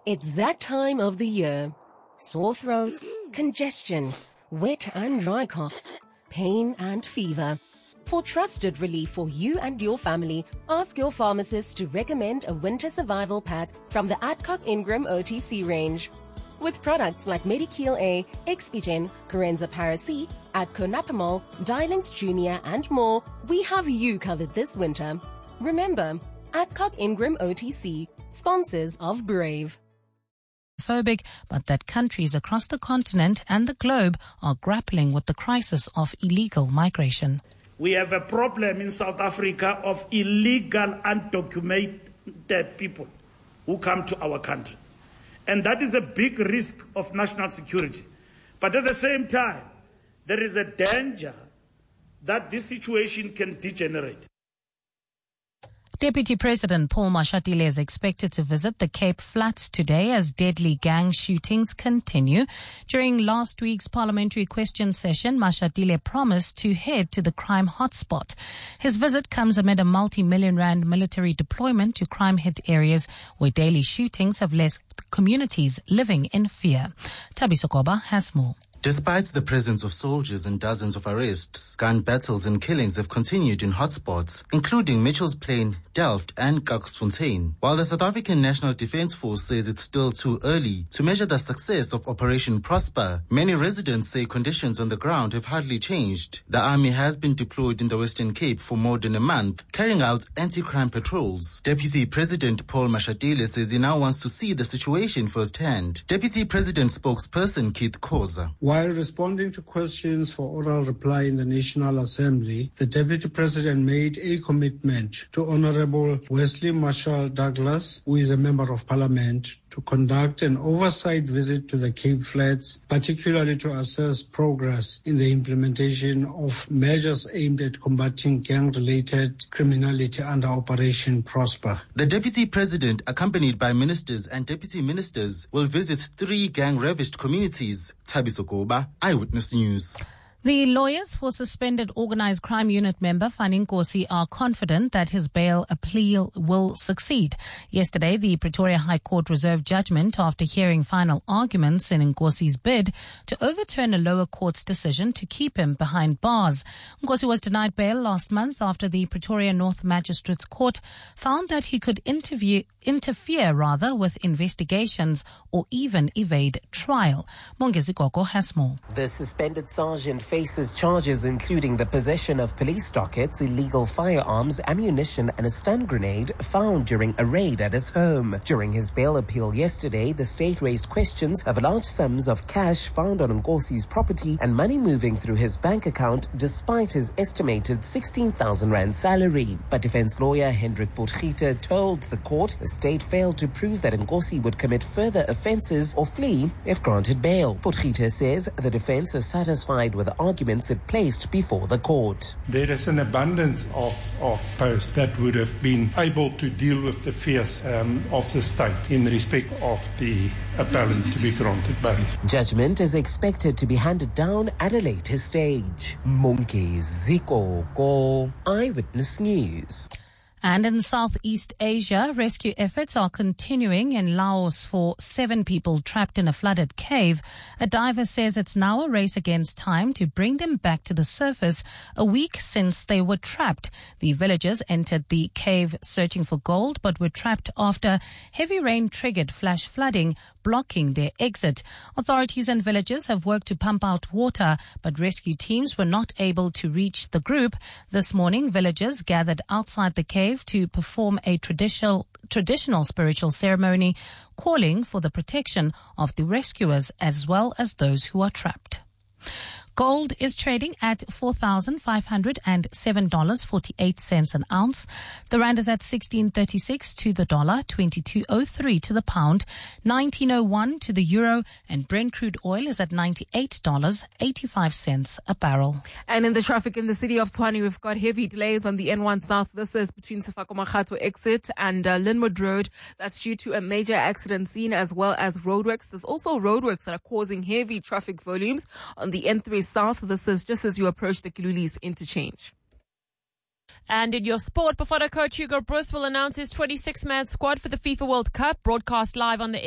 It's that time of the year. Sore throats, congestion, wet and dry coughs, pain and fever. For trusted relief for you and your family, ask your pharmacist to recommend a winter survival pack from the Adcock Ingram OTC range. With products like Medikil A, Expigen, Corenza Paracy, Adco Napamol, Dilinct Junior and more, we have you covered this winter. Remember, Adcock Ingram OTC, sponsors of Brave. Phobic, but that countries across the continent and the globe are grappling with the crisis of illegal migration. We have a problem in South Africa of illegal, undocumented people who come to our country. And that is a big risk of national security. But at the same time, there is a danger that this situation can degenerate. Deputy President Paul Mashatile is expected to visit the Cape Flats today as deadly gang shootings continue. During last week's parliamentary question session, Mashatile promised to head to the crime hotspot. His visit comes amid a multi-million rand military deployment to crime-hit areas where daily shootings have left communities living in fear. Tabi Sokoba has more. Despite the presence of soldiers and dozens of arrests, gun battles and killings have continued in hotspots, including Mitchell's Plain, Delft and Kalkfontein. While the South African National Defence Force says it's still too early to measure the success of Operation Prosper, many residents say conditions on the ground have hardly changed. The army has been deployed in the Western Cape for more than a month, carrying out anti-crime patrols. Deputy President Paul Mashatile says he now wants to see the situation firsthand. Deputy President spokesperson Keith Khoza. While responding to questions for oral reply in the National Assembly, the Deputy President made a commitment to Honorable Wesley Marshall Douglas, who is a Member of Parliament, to conduct an oversight visit to the Cape Flats, particularly to assess progress in the implementation of measures aimed at combating gang-related criminality under Operation Prosper. The Deputy President, accompanied by ministers and deputy ministers, will visit 3 gang-ravaged communities. Tabi Sokoba, Eyewitness News. The lawyers for suspended Organised Crime Unit member Fani Nkosi are confident that his bail appeal will succeed. Yesterday, the Pretoria High Court reserved judgment after hearing final arguments in Nkosi's bid to overturn a lower court's decision to keep him behind bars. Nkosi was denied bail last month after the Pretoria North Magistrates Court found that he could interfere with investigations or even evade trial. Mongezi Koko has more. The suspended sergeant faces charges including the possession of police dockets, illegal firearms, ammunition and a stun grenade found during a raid at his home. During his bail appeal yesterday, the state raised questions of large sums of cash found on Nkosi's property and money moving through his bank account despite his estimated 16,000 rand salary. But defense lawyer Hendrik Potgieter told the court the state failed to prove that Nkosi would commit further offences or flee if granted bail. Potgieter says the defense is satisfied with the arguments it placed before the court. There is an abundance of posts that would have been able to deal with the fears of the state in respect of the appellant to be granted bail. Judgment is expected to be handed down at a later stage. Mongezi Koko, Eyewitness News. And in Southeast Asia, rescue efforts are continuing in Laos for 7 people trapped in a flooded cave. A diver says it's now a race against time to bring them back to the surface a week since they were trapped. The villagers entered the cave searching for gold but were trapped after heavy rain triggered flash flooding, blocking their exit. Authorities and villagers have worked to pump out water, but rescue teams were not able to reach the group. This morning, villagers gathered outside the cave to perform a traditional spiritual ceremony, calling for the protection of the rescuers as well as those who are trapped. Gold is trading at $4,507.48 an ounce. The rand is at 16.36 to the dollar, 22.03 to the pound, 19.01 to the euro, and Brent crude oil is at $98.85 a barrel. And in the traffic in the city of Tshwane, we've got heavy delays on the N1 South. This is between Sefako Makgatho exit and Linwood Road. That's due to a major accident scene as well as roadworks. There's also roadworks that are causing heavy traffic volumes on the N3 South. This is just as you approach the Kilulis interchange. And in your sport, Bafana coach Hugo Broos will announce his 26-man squad for the FIFA World Cup, broadcast live on the